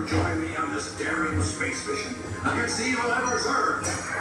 to join me on this daring space mission against the evil Emperor Zurg?